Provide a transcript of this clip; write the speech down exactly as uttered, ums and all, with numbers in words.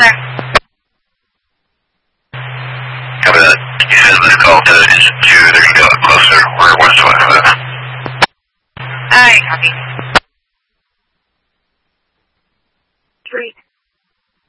there. Copy that. You said this call to two, they're going to go closer. We're west twenty-five. Alright, copy.